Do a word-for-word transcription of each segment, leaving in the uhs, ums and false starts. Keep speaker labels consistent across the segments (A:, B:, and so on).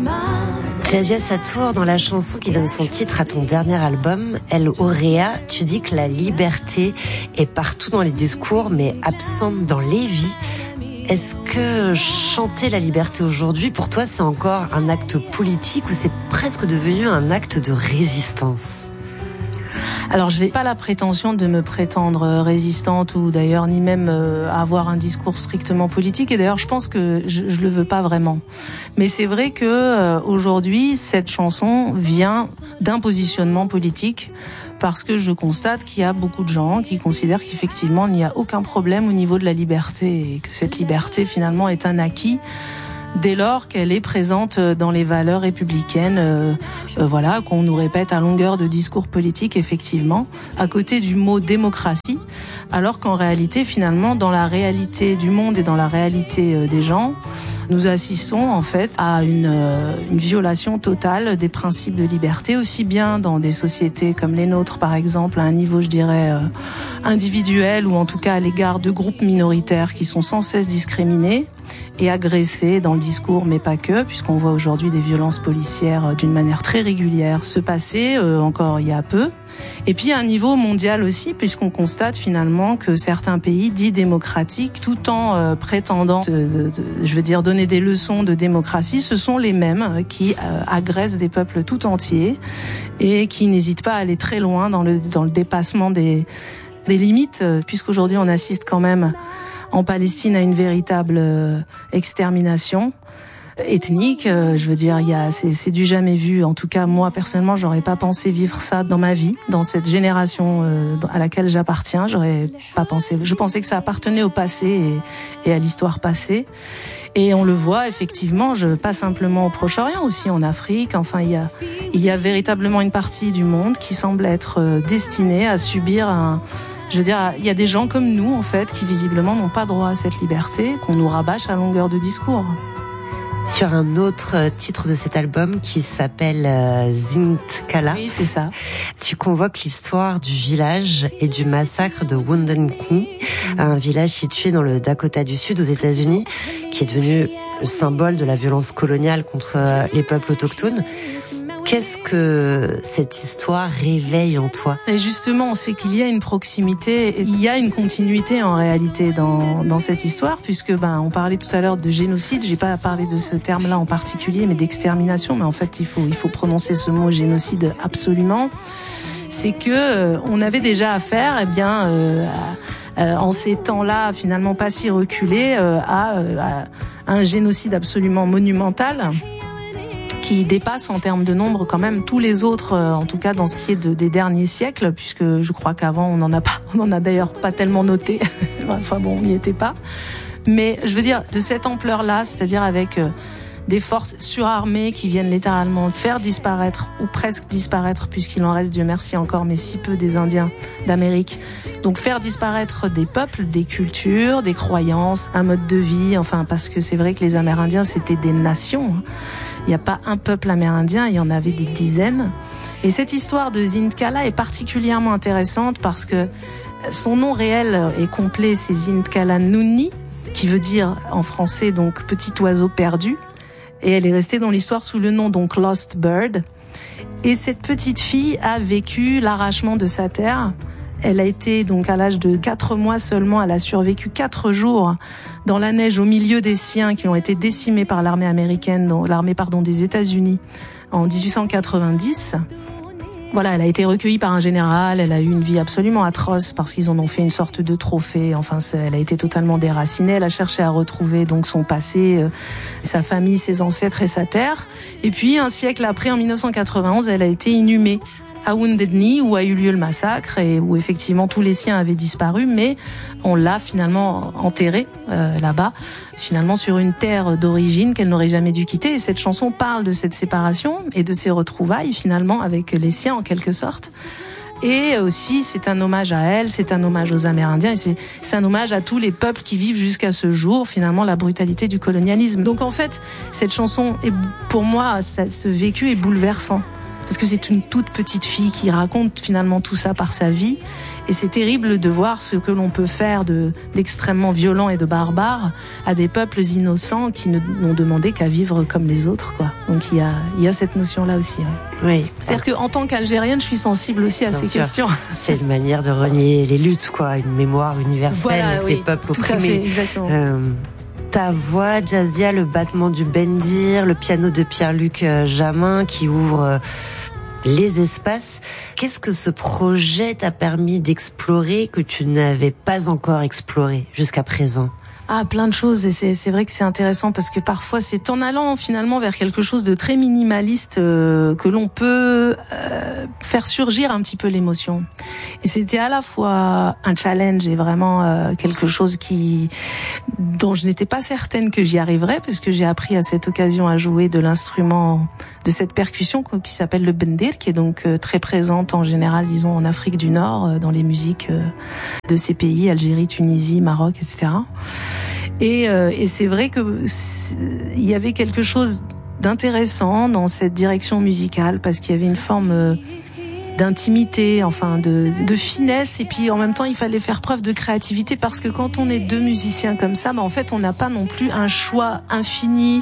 A: Djadja Satour, dans la chanson qui donne son titre à ton dernier album, El Hurria, tu dis que la liberté est partout dans les discours, mais absente dans les vies. Est-ce que chanter la liberté aujourd'hui, pour toi, c'est encore un acte politique ou c'est presque devenu un acte de résistance ?
B: Alors, je n'ai pas la prétention de me prétendre résistante ou d'ailleurs ni même euh, avoir un discours strictement politique. Et d'ailleurs, je pense que je, je le veux pas vraiment. Mais c'est vrai que euh, aujourd'hui, cette chanson vient d'un positionnement politique parce que je constate qu'il y a beaucoup de gens qui considèrent qu'effectivement, il n'y a aucun problème au niveau de la liberté et que cette liberté, finalement, est un acquis dès lors qu'elle est présente dans les valeurs républicaines, euh, euh, voilà, qu'on nous répète à longueur de discours politiques, effectivement, à côté du mot démocratie, alors qu'en réalité, finalement, dans la réalité du monde et dans la réalité euh, des gens, nous assistons en fait à une, euh, une violation totale des principes de liberté, aussi bien dans des sociétés comme les nôtres, par exemple, à un niveau, je dirais, euh, individuel ou en tout cas à l'égard de groupes minoritaires qui sont sans cesse discriminés et agressés dans le discours, mais pas que, puisqu'on voit aujourd'hui des violences policières euh, d'une manière très régulière se passer, euh, encore il y a peu. Et puis à un niveau mondial aussi, puisqu'on constate finalement que certains pays dits démocratiques, tout en euh, prétendant, de, de, de, je veux dire, donner des leçons de démocratie, ce sont les mêmes qui euh, agressent des peuples tout entiers et qui n'hésitent pas à aller très loin dans le, dans le dépassement des, des limites, puisqu'aujourd'hui on assiste quand même en Palestine à une véritable euh, extermination ethnique, euh, je veux dire, il y a, c'est, c'est du jamais vu. En tout cas, moi personnellement, j'aurais pas pensé vivre ça dans ma vie, dans cette génération euh, à laquelle j'appartiens. J'aurais pas pensé. Je pensais que ça appartenait au passé et, et à l'histoire passée. Et on le voit effectivement, je pas simplement au Proche-Orient, aussi en Afrique. Enfin, il y a, il y a véritablement une partie du monde qui semble être euh, destinée à subir un. Je veux dire, il y a des gens comme nous, en fait, qui visiblement n'ont pas droit à cette liberté, qu'on nous rabâche à longueur de discours.
A: Sur un autre titre de cet album qui s'appelle euh, Zintkala.
B: Oui, c'est ça.
A: Tu convoques l'histoire du village et du massacre de Wounded Knee, mmh. un village situé dans le Dakota du Sud aux États-Unis, qui est devenu le symbole de la violence coloniale contre les peuples autochtones. Qu'est-ce que cette histoire réveille en toi ?
B: Et justement, on sait qu'il y a une proximité, il y a une continuité en réalité dans dans cette histoire, puisque ben on parlait tout à l'heure de génocide. J'ai pas parlé de ce terme-là en particulier, mais d'extermination. Mais en fait, il faut il faut prononcer ce mot génocide absolument. C'est que euh, on avait déjà affaire, eh bien, euh, à, à, en ces temps-là, finalement pas si reculés, euh, à, à un génocide absolument monumental, qui dépasse en termes de nombre quand même tous les autres, euh, en tout cas dans ce qui est de, des derniers siècles, puisque je crois qu'avant on n'en a pas, on n'en a d'ailleurs pas tellement noté. Enfin bon, on n'y était pas. Mais je veux dire de cette ampleur-là, c'est-à-dire avec euh, des forces surarmées qui viennent littéralement faire disparaître ou presque disparaître, puisqu'il en reste, Dieu merci encore, mais si peu, des Indiens d'Amérique. Donc faire disparaître des peuples, des cultures, des croyances, un mode de vie. Enfin parce que c'est vrai que les Amérindiens c'était des nations. Hein. Il n'y a pas un peuple amérindien, il y en avait des dizaines. Et cette histoire de Zintkala est particulièrement intéressante parce que son nom réel et complet, c'est Zintkala Nuni, qui veut dire en français donc petit oiseau perdu. Et elle est restée dans l'histoire sous le nom donc Lost Bird. Et cette petite fille a vécu l'arrachement de sa terre. Elle a été donc à l'âge de quatre mois seulement, elle a survécu quatre jours dans la neige au milieu des siens qui ont été décimés par l'armée américaine, l'armée pardon des États-Unis en dix-huit cent quatre-vingt-dix. Voilà, elle a été recueillie par un général, elle a eu une vie absolument atroce parce qu'ils en ont fait une sorte de trophée. Enfin, elle a été totalement déracinée, elle a cherché à retrouver donc son passé, euh, sa famille, ses ancêtres et sa terre. Et puis un siècle après, en dix-neuf cent quatre-vingt-onze, elle a été inhumée à Wounded Knee, où a eu lieu le massacre et où effectivement tous les siens avaient disparu, mais on l'a finalement enterrée euh, là-bas, finalement sur une terre d'origine qu'elle n'aurait jamais dû quitter. Et cette chanson parle de cette séparation et de ces retrouvailles finalement avec les siens en quelque sorte. Et aussi, c'est un hommage à elle, c'est un hommage aux Amérindiens, et c'est, c'est un hommage à tous les peuples qui vivent jusqu'à ce jour, finalement, la brutalité du colonialisme. Donc en fait, cette chanson, est, pour moi, ça, ce vécu est bouleversant. parce que c'est une toute petite fille qui raconte finalement tout ça par sa vie. Et c'est terrible de voir ce que l'on peut faire de, d'extrêmement violent et de barbare à des peuples innocents qui ne n'ont demandé qu'à vivre comme les autres, quoi. Donc il y a, il y a cette notion-là aussi. Ouais.
A: Oui.
B: C'est-à-dire qu'en tant qu'Algérienne, je suis sensible aussi à
A: Bien
B: ces
A: sûr.
B: questions.
A: C'est une manière de renier les luttes, quoi. Une mémoire universelle
B: Voilà,
A: des
B: oui,
A: peuples
B: tout à
A: opprimés.
B: fait, exactement.
A: Euh, ta voix, Jazia, le battement du bendir, le piano de Pierre-Luc Jamin qui ouvre euh, les espaces. Qu'est-ce que ce projet t'a permis d'explorer que tu n'avais pas encore exploré jusqu'à présent?
B: Ah, plein de choses, et c'est, c'est vrai que c'est intéressant parce que parfois c'est en allant finalement vers quelque chose de très minimaliste euh, que l'on peut euh, faire surgir un petit peu l'émotion. Et c'était à la fois un challenge et vraiment euh, quelque chose qui dont je n'étais pas certaine que j'y arriverais, parce que j'ai appris à cette occasion à jouer de l'instrument, de cette percussion qui s'appelle le bendir, qui est donc euh, très présente en général, disons, en Afrique du Nord, euh, dans les musiques euh, de ces pays, Algérie, Tunisie, Maroc, et cetera. Et, euh, et c'est vrai que il y avait quelque chose d'intéressant dans cette direction musicale, parce qu'il y avait une forme euh, d'intimité, enfin de, de finesse, et puis en même temps il fallait faire preuve de créativité, parce que quand on est deux musiciens comme ça, bah en fait on n'a pas non plus un choix infini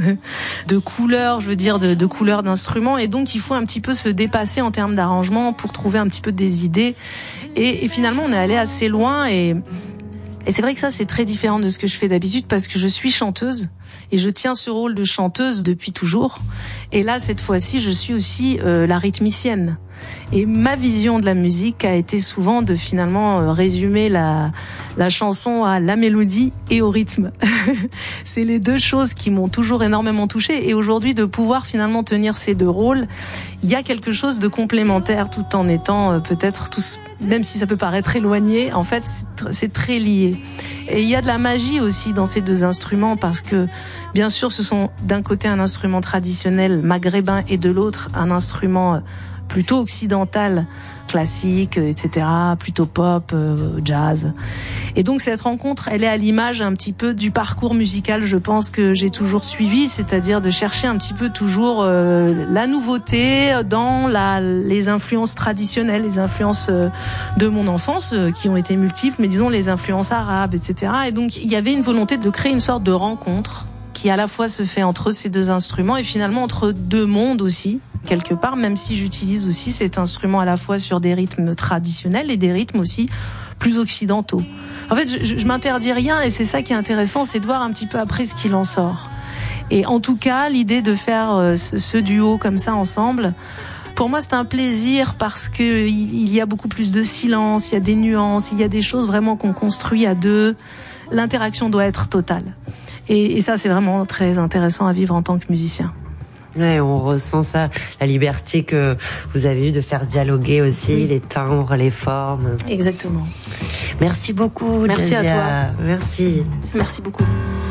B: de couleurs, je veux dire de, de couleurs d'instruments, et donc il faut un petit peu se dépasser en termes d'arrangement pour trouver un petit peu des idées, et, et finalement on est allé assez loin, et Et c'est vrai que ça, c'est très différent de ce que je fais d'habitude, parce que je suis chanteuse et je tiens ce rôle de chanteuse depuis toujours. Et là, cette fois-ci, je suis aussi euh, la rythmicienne. Et ma vision de la musique a été souvent de finalement euh, résumer la, la chanson à la mélodie et au rythme. C'est les deux choses qui m'ont toujours énormément touchée. Et aujourd'hui, de pouvoir finalement tenir ces deux rôles, il y a quelque chose de complémentaire, tout en étant euh, peut-être tous, même si ça peut paraître éloigné, en fait, c'est, c'est très lié. Et il y a de la magie aussi dans ces deux instruments, parce que, bien sûr, ce sont d'un côté un instrument traditionnel maghrébin et de l'autre un instrument plutôt occidental, classique, et cetera, plutôt pop, euh, jazz. Et donc cette rencontre, elle est à l'image un petit peu du parcours musical, je pense, que j'ai toujours suivi, c'est-à-dire de chercher un petit peu toujours euh, la nouveauté dans la, les influences traditionnelles, les influences euh, de mon enfance, euh, qui ont été multiples, mais disons les influences arabes, et cetera. Et donc il y avait une volonté de créer une sorte de rencontre qui à la fois se fait entre ces deux instruments et finalement entre deux mondes aussi, quelque part, même si j'utilise aussi cet instrument à la fois sur des rythmes traditionnels et des rythmes aussi plus occidentaux. En fait, je, je m'interdis rien, et c'est ça qui est intéressant, c'est de voir un petit peu après ce qu'il en sort. Et en tout cas, l'idée de faire euh, ce, ce duo comme ça ensemble, pour moi, c'est un plaisir, parce que il y a beaucoup plus de silence, il y a des nuances, il y a des choses vraiment qu'on construit à deux. L'interaction doit être totale. Et, et ça, c'est vraiment très intéressant à vivre en tant que musicien.
A: Ouais, on ressent ça, la liberté que vous avez eue de faire dialoguer aussi, oui, les timbres, les formes.
B: Exactement.
A: Merci beaucoup,
B: Merci
A: Jazia.
B: à toi.
A: Merci.
B: Merci beaucoup.